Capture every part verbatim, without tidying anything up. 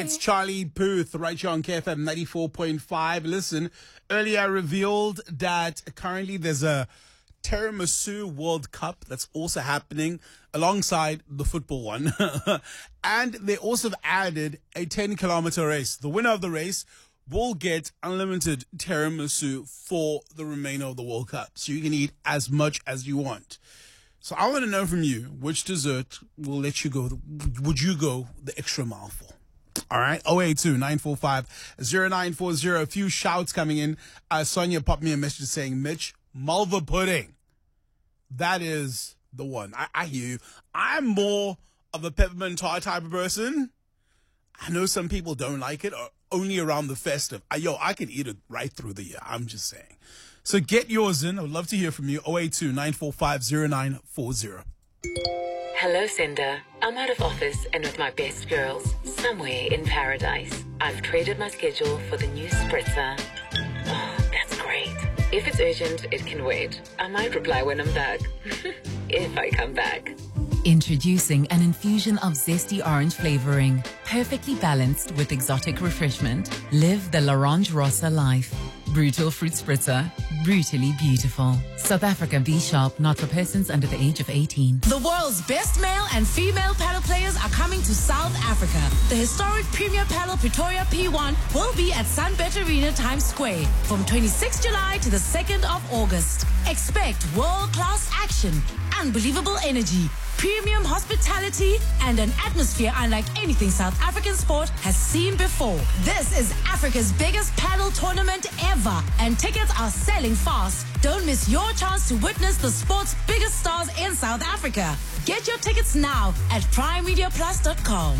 It's Charlie Puth right here on K F M ninety-four point five. Listen, earlier I revealed that currently there's a Tiramisu World Cup that's also happening alongside the football one. And they also have added a ten kilometer race. The winner of the race will get unlimited tiramisu for the remainder of the World Cup. So you can eat as much as you want. So I want to know from you, which dessert will let you go, would you go the extra mile for? All right, oh eight two, nine four five, oh nine four oh. A few shouts coming in. Uh, Sonia popped me a message saying, Mitch, Malva pudding. That is the one. I, I hear you. I'm more of a peppermint tart type of person. I know some people don't like it, or only around the festive. I, yo, I can eat it right through the year. I'm just saying. So get yours in. I would love to hear from you. oh eight two, nine four five, oh nine four oh. Hello, Cinder. I'm out of office and with my best girls, somewhere in paradise. I've traded my schedule for the new spritzer. Oh, that's great. If it's urgent, it can wait. I might reply when I'm back. If I come back. Introducing an infusion of zesty orange flavoring, perfectly balanced with exotic refreshment. Live the L'Orange Rossa life. Brutal fruit spritzer, brutally beautiful. South Africa B Sharp, not for persons under the age of eighteen. The world's best male and female paddle players are coming to South Africa. The historic Premier Paddle Pretoria P one will be at Sunbet Arena Times Square from twenty-sixth of July to the second of August. Expect world-class action, unbelievable energy, premium hospitality, and an atmosphere unlike anything South African sport has seen before. This is Africa's biggest paddle tournament ever, and tickets are selling fast. Don't miss your chance to witness the sport's biggest stars in South Africa. Get your tickets now at prime media plus dot com.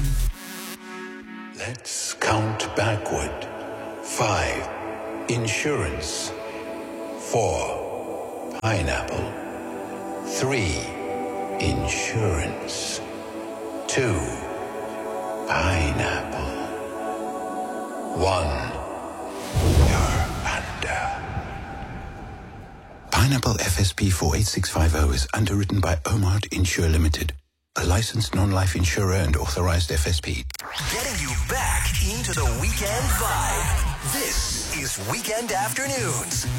Let's count backward. Five, insurance. Four, pineapple. Three, insurance. Two, pineapple. One, you're under. Pineapple F S P four eight six five zero is underwritten by Omart Insure Limited, a licensed non-life insurer and authorized F S P. Getting you back into the weekend vibe. This is Weekend Afternoons.